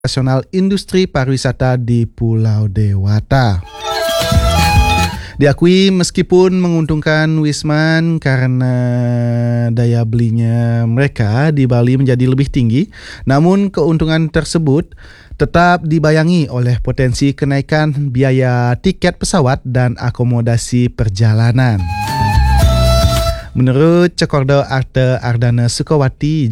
nasional industri pariwisata di Pulau Dewata. Diakui meskipun menguntungkan Wisman karena daya belinya mereka di Bali menjadi lebih tinggi, namun keuntungan tersebut tetap dibayangi oleh potensi kenaikan biaya tiket pesawat dan akomodasi perjalanan. Menurut Cokordo Arte Ardana Sukawati,